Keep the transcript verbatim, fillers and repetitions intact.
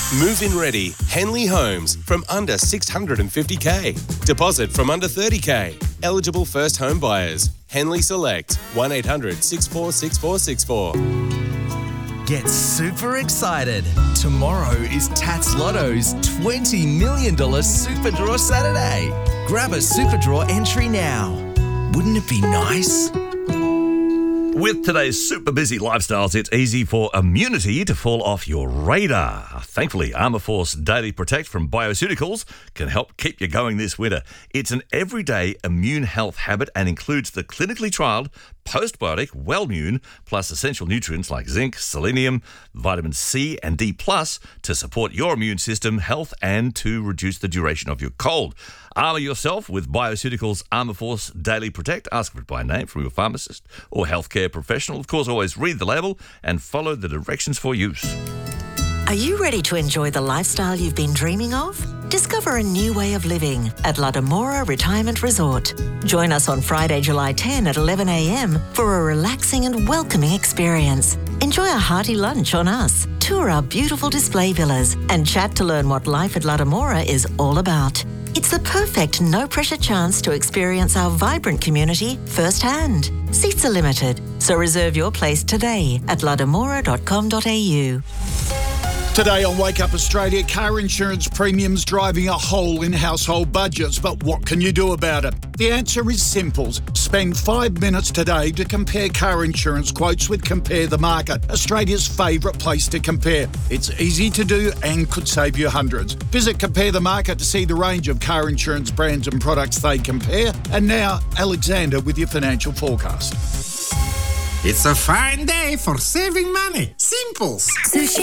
Move-in ready, Henley Homes from under six hundred fifty thousand. Deposit from under thirty thousand. Eligible first home buyers. Henley Select, one eight hundred six four six four six four. Get super excited. Tomorrow is Tats Lotto's twenty million dollars Super Draw Saturday. Grab a Super Draw entry now. Wouldn't it be nice? With today's super busy lifestyles, it's easy for immunity to fall off your radar. Thankfully, Armour Force Daily Protect from Bioceuticals can help keep you going this winter. It's an everyday immune health habit and includes the clinically trialled postbiotic Wellmune, plus essential nutrients like zinc, selenium, vitamin C and D plus to support your immune system health and to reduce the duration of your cold. Armour yourself with Bioceuticals Armour Force Daily Protect. Ask for it by name from your pharmacist or healthcare professional. Of course, always read the label and follow the directions for use. Are you ready to enjoy the lifestyle you've been dreaming of? Discover a new way of living at La Demora Retirement Resort. Join us on Friday, July tenth at eleven a m for a relaxing and welcoming experience. Enjoy a hearty lunch on us, tour our beautiful display villas, and chat to learn what life at La Demora is all about. It's the perfect no-pressure chance to experience our vibrant community firsthand. Seats are limited, so reserve your place today at la demora dot com dot a u. Today on Wake Up Australia, car insurance premiums driving a hole in household budgets. But what can you do about it? The answer is simple. Spend five minutes today to compare car insurance quotes with Compare the Market, Australia's favourite place to compare. It's easy to do and could save you hundreds. Visit Compare the Market to see the range of car insurance brands and products they compare. And now, Alexander with your financial forecast. It's a fine day for saving money. Simple. Sushi